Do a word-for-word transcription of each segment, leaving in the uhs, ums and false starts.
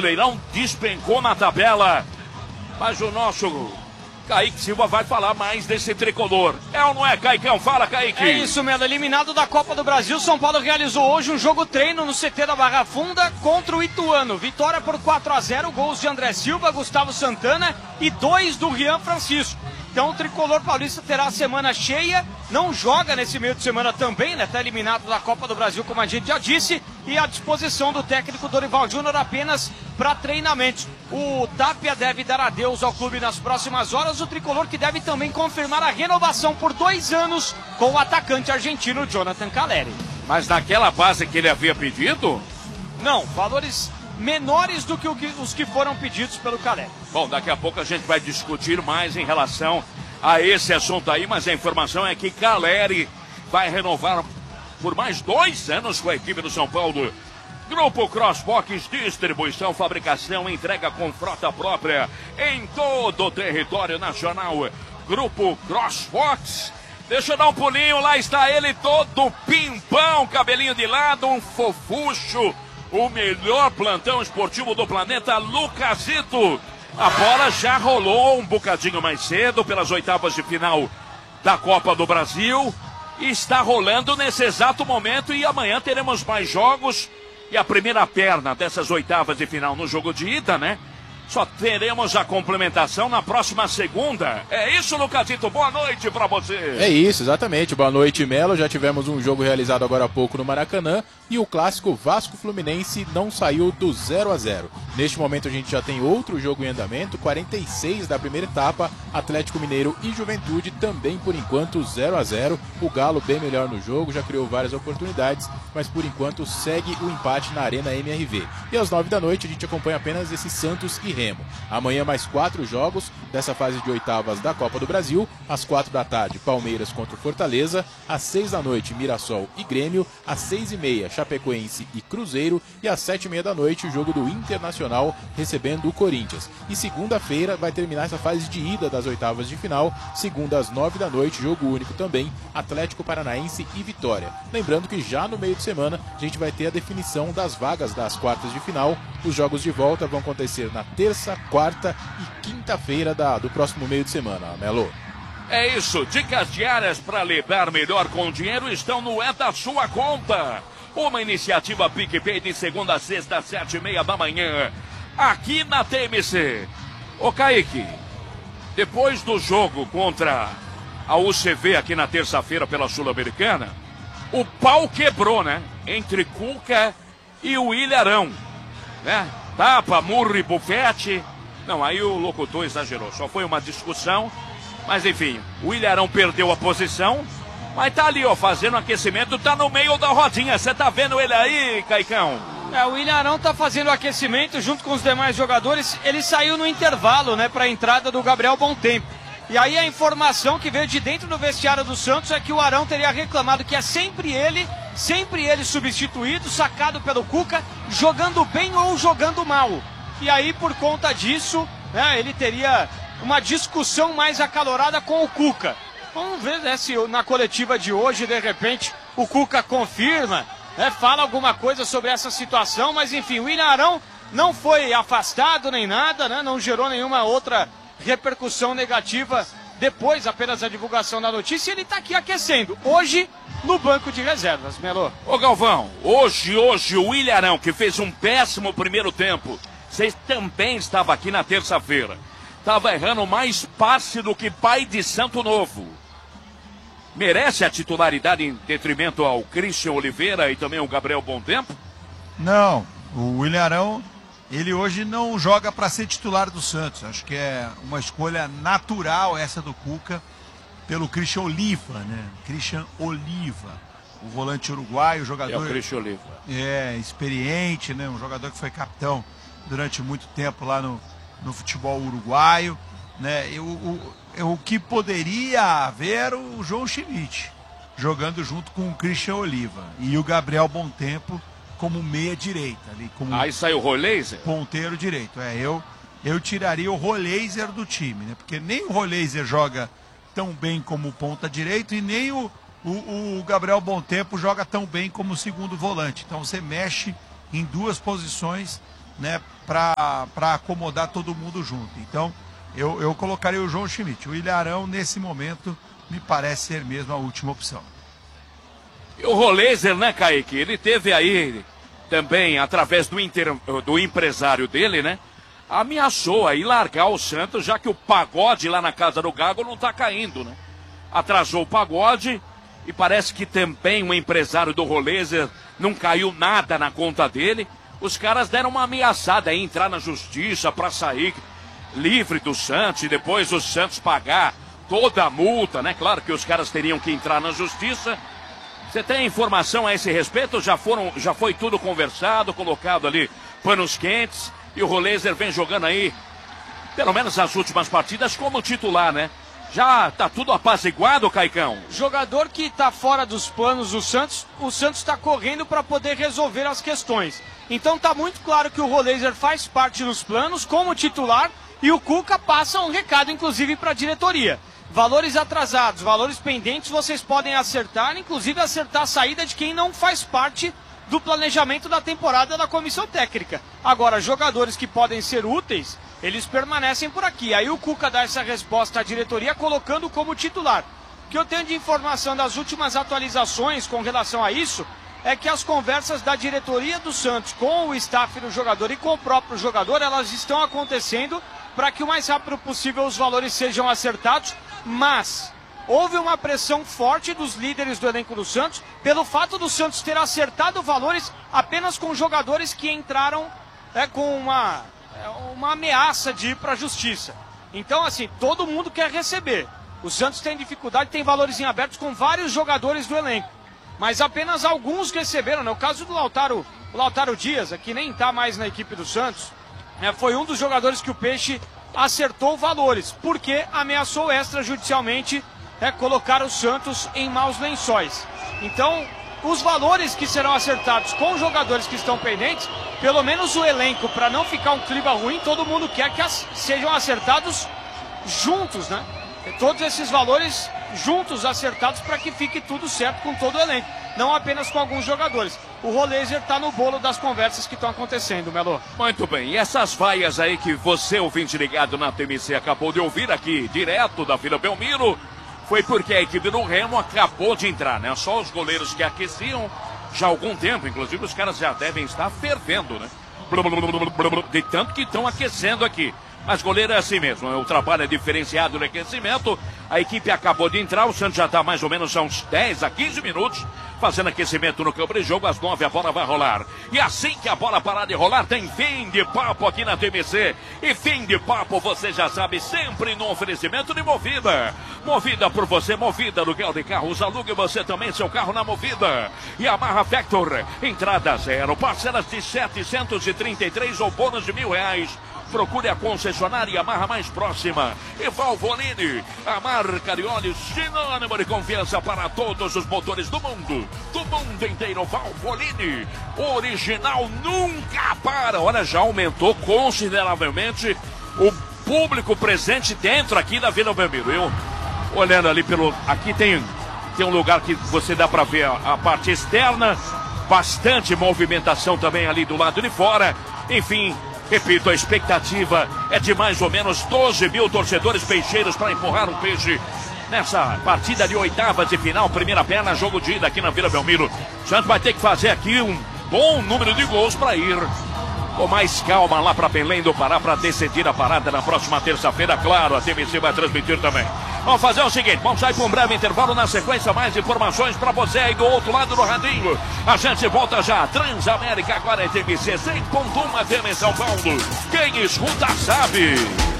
Brasileirão despencou na tabela. Mas o nosso Kaique Silva vai falar mais desse tricolor. É ou não é, Caicão? Fala, Kaique. É isso mesmo, eliminado da Copa do Brasil, São Paulo realizou hoje um jogo treino no C T da Barra Funda contra o Ituano. Vitória por quatro a zero, gols de André Silva, Gustavo Santana e dois do Rian Francisco. Então o tricolor paulista terá a semana cheia, não joga nesse meio de semana também, né? Está eliminado da Copa do Brasil, como a gente já disse, e à disposição do técnico Dorival Júnior apenas para treinamentos. O Tapia deve dar adeus ao clube nas próximas horas, o tricolor que deve também confirmar a renovação por dois anos com o atacante argentino Jonathan Calleri. Mas naquela base que ele havia pedido? Não, valores menores do que os que foram pedidos pelo Calleri. Bom, daqui a pouco a gente vai discutir mais em relação a esse assunto aí, mas a informação é que Calleri vai renovar por mais dois anos com a equipe do São Paulo. Grupo Crossbox, distribuição, fabricação, entrega com frota própria em todo o território nacional. Grupo Crossbox. Deixa eu dar um pulinho, lá está ele todo pimpão, cabelinho de lado, um fofucho. O melhor plantão esportivo do planeta, Lucasito. A bola já rolou um bocadinho mais cedo pelas oitavas de final da Copa do Brasil. E está rolando nesse exato momento e amanhã teremos mais jogos. E a primeira perna dessas oitavas de final no jogo de ida, né? Só teremos a complementação na próxima segunda. É isso, Lucasito? Boa noite pra você. É isso, exatamente. Boa noite, Melo. Já tivemos um jogo realizado agora há pouco no Maracanã e o clássico Vasco-Fluminense não saiu do zero a zero. Neste momento a gente já tem outro jogo em andamento, quarenta e seis da primeira etapa, Atlético Mineiro e Juventude também por enquanto zero a zero. O Galo bem melhor no jogo, já criou várias oportunidades, mas por enquanto segue o empate na Arena M R V. E às nove da noite a gente acompanha apenas esse Santos e Remo. Amanhã mais quatro jogos dessa fase de oitavas da Copa do Brasil. Às quatro da tarde, Palmeiras contra o Fortaleza. Às seis da noite, Mirassol e Grêmio. Às seis e meia, Chapecoense e Cruzeiro. E às sete e meia da noite, o jogo do Internacional recebendo o Corinthians. E segunda-feira vai terminar essa fase de ida das oitavas de final. Segunda às nove da noite, jogo único também, Atlético Paranaense e Vitória. Lembrando que já no meio de semana a gente vai ter a definição das vagas das quartas de final. Os jogos de volta vão acontecer na terça, quarta e quinta-feira da, do próximo meio de semana, Melo. É isso, dicas diárias para lidar melhor com o dinheiro estão no É da Sua Conta. Uma iniciativa PicPay de segunda a sexta, às sete e meia da manhã, aqui na T M C. Ô Kaique, depois do jogo contra a U C V aqui na terça-feira pela Sul-Americana, o pau quebrou, né? Entre Cuca e o Ilharão, né? Tapa, murro e bufete. Não, aí o locutor exagerou, só foi uma discussão. Mas enfim, o Ilharão perdeu a posição, mas tá ali, ó, fazendo aquecimento, tá no meio da rodinha. Você tá vendo ele aí, Caicão? É, o Ilharão tá fazendo aquecimento junto com os demais jogadores. Ele saiu no intervalo, né, pra entrada do Gabriel Bontempo. E aí a informação que veio de dentro do vestiário do Santos é que o Arão teria reclamado que é sempre ele, sempre ele substituído, sacado pelo Cuca, jogando bem ou jogando mal. E aí, por conta disso, né, ele teria uma discussão mais acalorada com o Cuca. Vamos ver, né, se na coletiva de hoje, de repente, o Cuca confirma, né, fala alguma coisa sobre essa situação, mas enfim, o William Arão não foi afastado nem nada, né, não gerou nenhuma outra repercussão negativa depois apenas da divulgação da notícia. Ele está aqui aquecendo, hoje no banco de reservas, Melo. Ô Galvão, hoje, hoje o Ilharão, que fez um péssimo primeiro tempo, você também estava aqui na terça-feira, estava errando mais passe do que pai de Santo Novo. Merece a titularidade em detrimento ao Christian Oliveira e também ao Gabriel Bontempo? Não, o Ilharão, ele hoje não joga para ser titular do Santos. Acho que é uma escolha natural essa do Cuca pelo Christian Oliva, né? Christian Oliva, o volante uruguaio, o jogador... É o Christian Oliva. É, experiente, né? Um jogador que foi capitão durante muito tempo lá no, no futebol uruguaio, né? E o, o, o que poderia haver o João Schmidt jogando junto com o Christian Oliva e o Gabriel Bontempo como meia direita ali, como aí saiu o Roleiser? Ponteiro direito. É, eu eu tiraria o Roleiser do time, né? Porque nem o Roleiser joga tão bem como ponta direito e nem o, o, o Gabriel Bontempo joga tão bem como segundo volante. Então você mexe em duas posições, né, para acomodar todo mundo junto. Então, eu, eu colocaria o João Schmidt. O Ilharão, nesse momento, me parece ser mesmo a última opção. E o Roleiser, né, Kaique? Ele teve aí também, através do, inter... do empresário dele, né? Ameaçou aí largar o Santos, já que o pagode lá na casa do Gago não tá caindo, né? Atrasou o pagode e parece que também o empresário do Roleiser não caiu nada na conta dele. Os caras deram uma ameaçada aí, entrar na justiça para sair livre do Santos e depois o Santos pagar toda a multa, né? Claro que os caras teriam que entrar na justiça. Você tem informação a esse respeito? Já foram, já foi tudo conversado, colocado ali panos quentes e o Roleiser vem jogando aí, pelo menos nas últimas partidas, como titular, né? Já tá tudo apaziguado, Caicão? Jogador que tá fora dos planos do Santos, o Santos tá correndo para poder resolver as questões. Então tá muito claro que o Roleiser faz parte dos planos como titular e o Cuca passa um recado, inclusive, para a diretoria. Valores atrasados, valores pendentes, vocês podem acertar, inclusive acertar a saída de quem não faz parte do planejamento da temporada da comissão técnica. Agora, jogadores que podem ser úteis, eles permanecem por aqui. Aí o Cuca dá essa resposta à diretoria colocando como titular. O que eu tenho de informação das últimas atualizações com relação a isso é que as conversas da diretoria do Santos com o staff do jogador e com o próprio jogador, elas estão acontecendo para que o mais rápido possível os valores sejam acertados, mas houve uma pressão forte dos líderes do elenco do Santos pelo fato do Santos ter acertado valores apenas com jogadores que entraram é, com uma, uma ameaça de ir para a justiça. Então, assim, todo mundo quer receber. O Santos tem dificuldade, tem valores em abertos com vários jogadores do elenco, mas apenas alguns receberam, né? O caso do Lautaro, o Lautaro Dias, que nem está mais na equipe do Santos, é, foi um dos jogadores que o Peixe acertou valores, porque ameaçou extrajudicialmente é, colocar o Santos em maus lençóis. Então, os valores que serão acertados com os jogadores que estão pendentes, pelo menos o elenco, para não ficar um clima ruim, todo mundo quer que as, sejam acertados juntos, né? Todos esses valores juntos acertados para que fique tudo certo com todo o elenco, não apenas com alguns jogadores. O Roleiser está no bolo das conversas que estão acontecendo, Melo. Muito bem, e essas vaias aí que você, ouvinte ligado na T M C, acabou de ouvir aqui, direto da Vila Belmiro, foi porque a equipe do Remo acabou de entrar, né? Só os goleiros que aqueciam já há algum tempo, inclusive os caras já devem estar fervendo, né? De tanto que estão aquecendo aqui. Mas goleiro é assim mesmo, o trabalho é diferenciado no aquecimento. A equipe acabou de entrar, o Santos já está mais ou menos há uns dez a quinze minutos fazendo aquecimento no campo de jogo. Às nove a bola vai rolar. E assim que a bola parar de rolar, tem fim de papo aqui na T M C. E fim de papo, você já sabe, sempre no oferecimento de Movida. Movida por você, Movida, aluguel de carros, alugue você também seu carro na Movida. E Amarra Factor, entrada zero, parcelas de setecentos e trinta e três ou bônus de mil reais. Procure a concessionária Yamaha mais próxima. E Valvoline, a marca de óleos sinônimo de confiança para todos os motores do mundo. Do mundo inteiro, Valvoline. Original nunca para. Olha, já aumentou consideravelmente o público presente dentro aqui da Vila Belmiro. Eu, olhando ali pelo... Aqui tem, tem um lugar que você dá para ver a, a parte externa. Bastante movimentação também ali do lado de fora. Enfim... Repito, a expectativa é de mais ou menos doze mil torcedores peixeiros para empurrar o Peixe nessa partida de oitavas de final, primeira perna, jogo de ida aqui na Vila Belmiro. O Santos vai ter que fazer aqui um bom número de gols para ir com mais calma lá para Belém do Pará para decidir a parada na próxima terça-feira. Claro, a T M C vai transmitir também. Vamos fazer o seguinte, vamos sair para um breve intervalo, na sequência mais informações para você aí do outro lado do radinho. A gente volta já, Transamérica agora é T M C cem ponto um F M em São Paulo. Quem escuta sabe.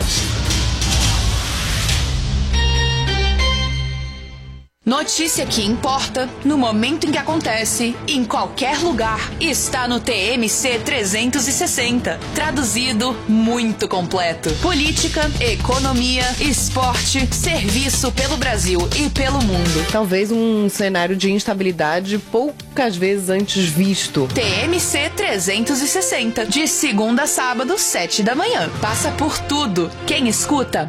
Notícia que importa, no momento em que acontece, em qualquer lugar, está no T M C trezentos e sessenta. Traduzido, muito completo. Política, economia, esporte, serviço pelo Brasil e pelo mundo. Talvez um cenário de instabilidade poucas vezes antes visto. T M C trezentos e sessenta, de segunda a sábado, sete da manhã. Passa por tudo. Quem escuta,